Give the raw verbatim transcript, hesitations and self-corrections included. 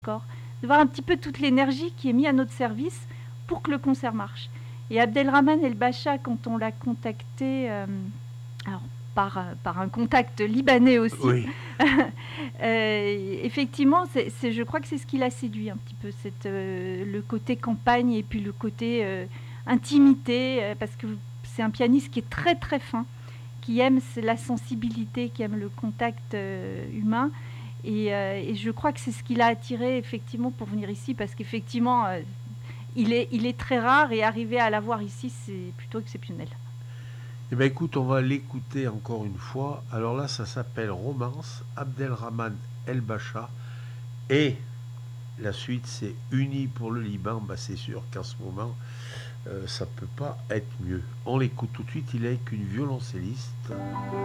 corps, de voir un petit peu toute l'énergie qui est mise à notre service pour que le concert marche. Et Abdelrahman El Bacha, quand on l'a contacté, euh, alors par, par un contact libanais aussi, Oui. euh, effectivement, c'est, c'est, je crois que c'est ce qui l'a séduit un petit peu, cette, euh, le côté campagne et puis le côté euh, intimité, euh, parce que c'est un pianiste qui est très très fin, qui aime la sensibilité, qui aime le contact euh, humain. Et, euh, et je crois que c'est ce qui l'a attiré effectivement pour venir ici, parce qu'effectivement, euh, il, est, il est très rare et arriver à l'avoir ici, c'est plutôt exceptionnel. Eh bien écoute, on va l'écouter encore une fois. Alors là, ça s'appelle Romance, Abdelrahman El Bacha. Et la suite, c'est Unis pour le Liban. Bah, c'est sûr qu'en ce moment, euh, ça ne peut pas être mieux. On l'écoute tout de suite, il est avec une violoncelliste.